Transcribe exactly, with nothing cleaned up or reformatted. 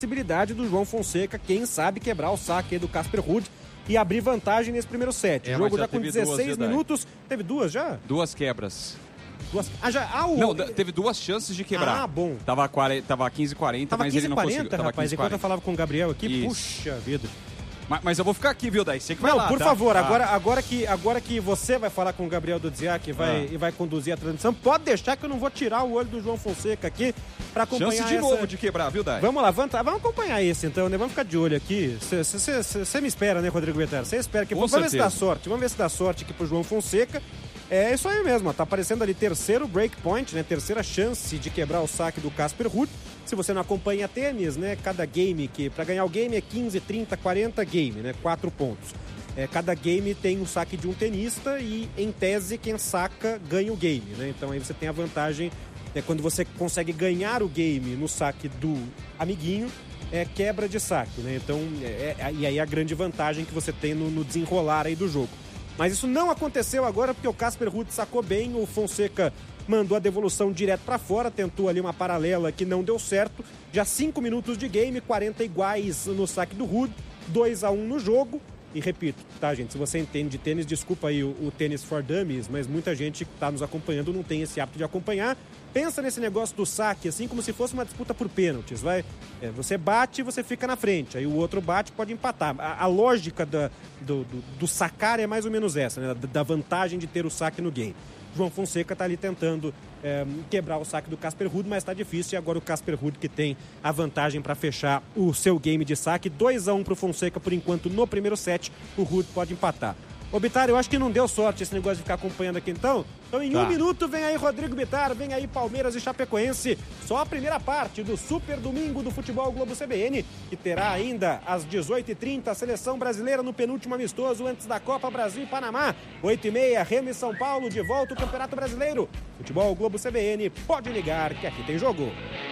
possibilidade do João Fonseca, quem sabe, quebrar o saque aí do Casper Ruud e abrir vantagem nesse primeiro set. É, o jogo já já com dezesseis duas, minutos. Teve duas já? Duas quebras. Duas... Ah, já... Ah, o... Não, teve duas chances de quebrar. Ah, bom. Tava, quarenta, tava quinze e quarenta, mas ele não conseguiu. Tava rapaz, enquanto eu falava com o Gabriel aqui, Isso. puxa vida. Mas, mas eu vou ficar aqui, viu, Daí? Você que vai Não, lá, por tá? favor, ah. agora, agora, que, agora que você vai falar com o Gabriel Dudziak e vai, ah. e vai conduzir a transmissão, pode deixar que eu não vou tirar o olho do João Fonseca aqui pra acompanhar Chance de essa... novo de quebrar, viu, Daí? Vamos lá, vamos, vamos acompanhar esse então, né? Vamos ficar de olho aqui. Você me espera, né, Rodrigo Betara? Você espera que... Com vamos certeza. ver se dá sorte, vamos ver se dá sorte aqui pro João Fonseca. É isso aí mesmo, ó. Tá aparecendo ali terceiro breakpoint, né? Terceira chance de quebrar o saque do Casper Ruud. Se você não acompanha tênis, né? Cada game que para ganhar o game é quinze, trinta, quarenta game, né? Quatro pontos. É, cada game tem o saque de um tenista e, em tese, quem saca ganha o game, né? Então aí você tem a vantagem, é, quando você consegue ganhar o game no saque do amiguinho, é quebra de saque, né? Então, é, é, e aí a grande vantagem que você tem no, no desenrolar aí do jogo. Mas isso não aconteceu agora porque o Casper Ruud sacou bem, o Fonseca mandou a devolução direto para fora, tentou ali uma paralela que não deu certo. Já cinco minutos de game, quarenta iguais no saque do Ruud, dois a um no jogo. E repito, tá, gente, se você entende de tênis, desculpa aí o, o Tênis for Dummies, mas muita gente que tá nos acompanhando não tem esse hábito de acompanhar. Pensa nesse negócio do saque, assim, como se fosse uma disputa por pênaltis, vai? É, você bate e você fica na frente, aí o outro bate pode empatar. A, a lógica da, do, do, do sacar é mais ou menos essa, né? Da, da vantagem de ter o saque no game. João Fonseca tá ali tentando é, quebrar o saque do Casper Ruud, mas tá difícil. E agora o Casper Ruud que tem a vantagem para fechar o seu game de saque. dois a um pro Fonseca por enquanto no primeiro set. O Ruud pode empatar. Ô, Bittar, eu acho que não deu sorte esse negócio de ficar acompanhando aqui então. Então em tá. um minuto vem aí Rodrigo Bittar, vem aí Palmeiras e Chapecoense. Só a primeira parte do Super Domingo do Futebol Globo C B N, que terá ainda às dezoito e trinta a Seleção Brasileira no penúltimo amistoso antes da Copa Brasil e Panamá. oito e meia, Remo e São Paulo, de volta o Campeonato Brasileiro. Futebol Globo C B N, pode ligar que aqui tem jogo.